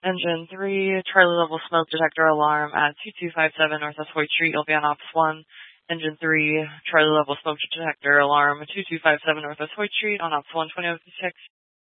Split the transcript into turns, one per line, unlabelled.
Engine 3, Charlie level smoke detector alarm at 2257 Northwest Hoyt Street. You'll be on Ops 1. Engine 3, Charlie level smoke detector alarm at 2257 Northwest Hoyt Street on Ops 1, 2006.